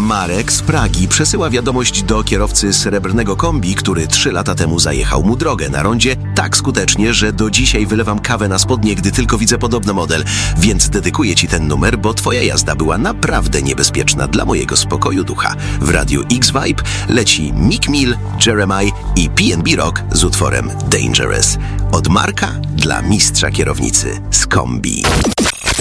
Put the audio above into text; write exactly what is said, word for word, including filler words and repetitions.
Marek z Pragi przesyła wiadomość do kierowcy srebrnego kombi, który trzy lata temu zajechał mu drogę na rondzie tak skutecznie, że do dzisiaj wylewam kawę na spodnie, gdy tylko widzę podobny model. Więc dedykuję ci ten numer, bo twoja jazda była naprawdę niebezpieczna dla mojego spokoju ducha. W Radiu X-Vibe leci Meek Mill, Jeremiah i P N B Rock z utworem Dangerous. Od Marka dla mistrza kierownicy z kombi.